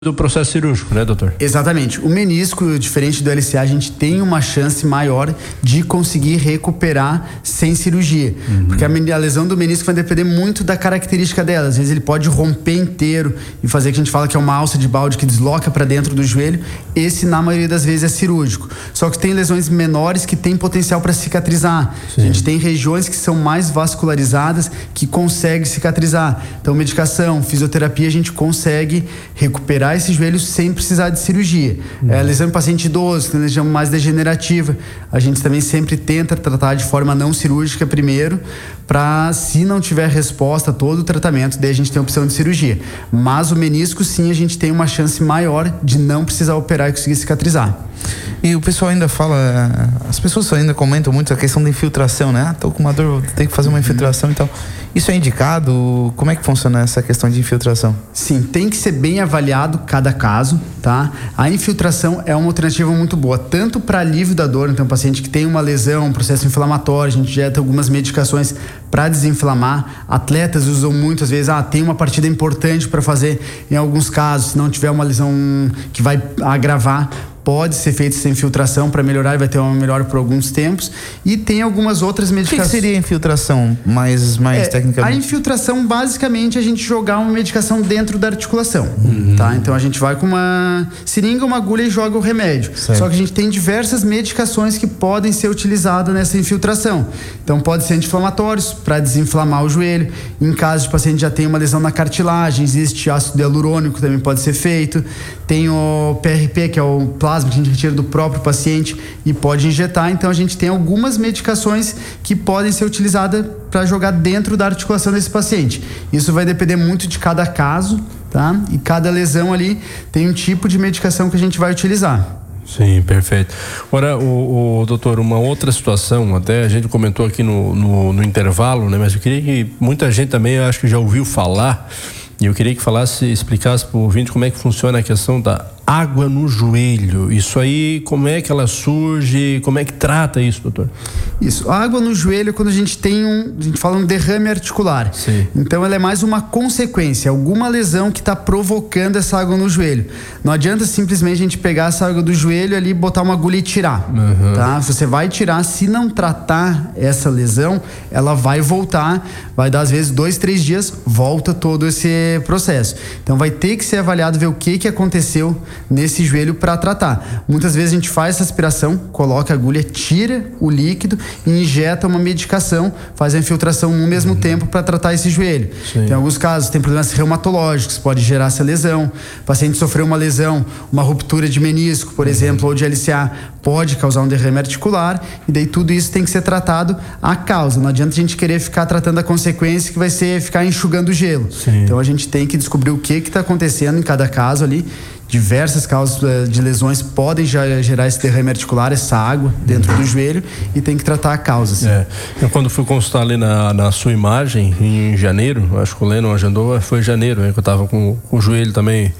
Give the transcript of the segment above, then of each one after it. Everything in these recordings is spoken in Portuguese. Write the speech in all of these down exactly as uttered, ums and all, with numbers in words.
do processo cirúrgico, né, doutor? Exatamente. O menisco, diferente do L C A, a gente tem uma chance maior de conseguir recuperar sem cirurgia. Uhum. Porque a lesão do menisco vai depender muito da característica dela. Às vezes ele pode romper inteiro e fazer o que a gente fala que é uma alça de balde que desloca para dentro do joelho. Esse, na maioria das vezes, é cirúrgico. Só que tem lesões menores que têm potencial para cicatrizar. Sim. A gente tem regiões que são mais vascularizadas que conseguem cicatrizar. Então, medicação, fisioterapia, a gente consegue recuperar esse joelho sem precisar de cirurgia. Uhum. É, lesão em paciente idoso, que é lesão mais degenerativa, a gente também sempre tenta tratar de forma não cirúrgica primeiro, para, se não tiver resposta a todo o tratamento, daí a gente tem a opção de cirurgia. Mas o menisco, sim, a gente tem uma chance maior de não precisar operar e conseguir cicatrizar. E o pessoal ainda fala, as pessoas ainda comentam muito a questão da infiltração, né? Ah, tô com uma dor, tenho que fazer uma infiltração uhum. e tal. Isso é indicado? Como é que funciona essa questão de infiltração? Sim, tem que ser bem avaliado cada caso, tá? A infiltração é uma alternativa muito boa, tanto para alívio da dor, então paciente que tem uma lesão, um processo inflamatório, a gente injeta algumas medicações para desinflamar. Atletas usam muito, às vezes, ah, tem uma partida importante para fazer, em alguns casos, se não tiver uma lesão que vai agravar, pode ser feita essa infiltração para melhorar e vai ter uma melhora por alguns tempos. E tem algumas outras medicações. O que, que seria a infiltração mais, mais é, tecnicamente? A infiltração, basicamente, é a gente jogar uma medicação dentro da articulação. Uhum. Tá? Então a gente vai com uma seringa, uma agulha e joga o remédio. Certo. Só que a gente tem diversas medicações que podem ser utilizadas nessa infiltração. Então pode ser anti-inflamatórios para desinflamar o joelho. Em caso de paciente já tem uma lesão na cartilagem, existe ácido hialurônico, também pode ser feito. Tem o P R P, que é o plasma que a gente retira do próprio paciente e pode injetar. Então a gente tem algumas medicações que podem ser utilizadas para jogar dentro da articulação desse paciente. Isso vai depender muito de cada caso, tá? E cada lesão ali tem um tipo de medicação que a gente vai utilizar. Sim, perfeito. Agora, o, o doutor, uma outra situação, até a gente comentou aqui no, no, no intervalo, né? Mas eu queria que muita gente também, eu acho que já ouviu falar, e eu queria que falasse, explicasse para o ouvinte como é que funciona a questão da água no joelho. Isso aí, como é que ela surge? Como é que trata isso, doutor? Isso, a água no joelho, quando a gente tem um, a gente fala um derrame articular. Sim. Então ela é mais uma consequência, alguma lesão que está provocando essa água no joelho. Não adianta simplesmente a gente pegar essa água do joelho ali, botar uma agulha e tirar. Uhum. Tá? Você vai tirar, se não tratar essa lesão, ela vai voltar, vai dar às vezes dois, três dias, volta todo esse processo. Então vai ter que ser avaliado, ver o que que aconteceu nesse joelho para tratar. Muitas vezes a gente faz essa aspiração, coloca a agulha, tira o líquido e injeta uma medicação, faz a infiltração no mesmo uhum. tempo para tratar esse joelho. Sim. Tem alguns casos, tem problemas reumatológicos, pode gerar essa lesão. O paciente sofreu uma lesão, uma ruptura de menisco, por uhum. exemplo, ou de L C A, pode causar um derrame articular, e daí tudo isso tem que ser tratado a causa. Não adianta a gente querer ficar tratando a consequência, que vai ser ficar enxugando o gelo. Sim. Então a gente tem que descobrir o que que está acontecendo em cada caso ali. Diversas causas de lesões podem já gerar esse derrame articular, essa água dentro uhum. do joelho, e tem que tratar a causa. Assim. É. Eu, quando fui consultar ali na, na sua imagem, em janeiro, acho que o Leno agendou, foi em janeiro, né, que eu tava com, com o joelho também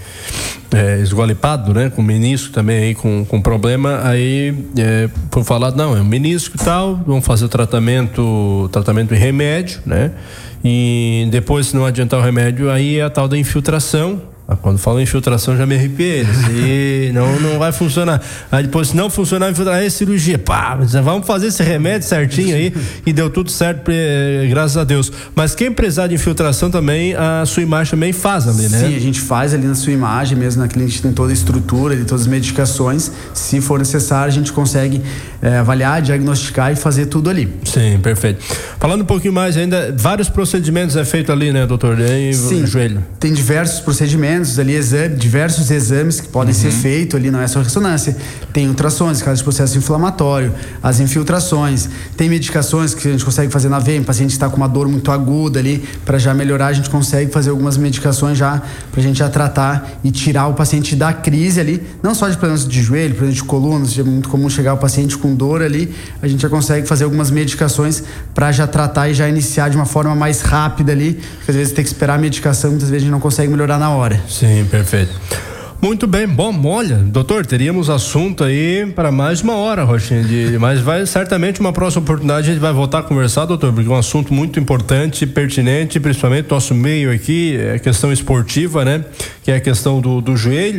é, esgualipado, né, com o menisco também aí com, com problema, aí é, foi falado, não, é um menisco e tal, vamos fazer o tratamento, tratamento em remédio, né, e depois, se não adiantar o remédio, aí é a tal da infiltração. Quando falo em infiltração, já me arrepiei. E não, não vai funcionar. Aí depois, se não funcionar, infiltrar, aí é cirurgia. Pá, vamos fazer esse remédio certinho aí. E deu tudo certo, graças a Deus. Mas quem precisar de infiltração também, a sua imagem também faz ali, né? Sim, a gente faz ali na sua imagem, mesmo na clínica, a gente tem toda a estrutura, ali, todas as medicações. Se for necessário, a gente consegue é, avaliar, diagnosticar e fazer tudo ali. Sim, perfeito. Falando um pouquinho mais ainda, vários procedimentos é feito ali, né, doutor? Em Sim, joelho. Tem diversos procedimentos ali, exame, diversos exames que podem uhum. ser feitos ali, não é só ressonância, tem ultrassons, caso de processo inflamatório, as infiltrações, tem medicações que a gente consegue fazer na veia, o paciente está com uma dor muito aguda ali, para já melhorar a gente consegue fazer algumas medicações já, pra gente já tratar e tirar o paciente da crise ali, não só de problemas de joelho, problemas de coluna, é muito comum chegar o paciente com dor ali, a gente já consegue fazer algumas medicações para já tratar e já iniciar de uma forma mais rápida ali, porque às vezes tem que esperar a medicação, muitas vezes a gente não consegue melhorar na hora. Sim, perfeito. Muito bem, bom, olha, doutor, teríamos assunto aí para mais uma hora, Rochinha, de, mas vai certamente uma próxima oportunidade a gente vai voltar a conversar, doutor, porque é um assunto muito importante, pertinente, principalmente nosso meio aqui, é a questão esportiva, né? Que é a questão do, do joelho.